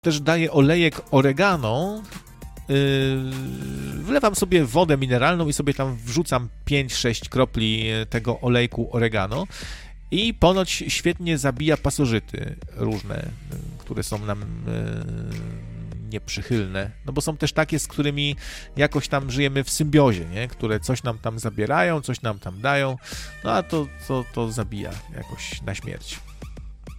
też daję olejek oregano, wlewam sobie wodę mineralną i sobie tam wrzucam 5-6 kropli tego olejku oregano i ponoć świetnie zabija pasożyty różne, które są nam nieprzychylne, no bo są też takie, z którymi jakoś tam żyjemy w symbiozie, nie? Które coś nam tam zabierają, coś nam tam dają, no a to zabija jakoś na śmierć.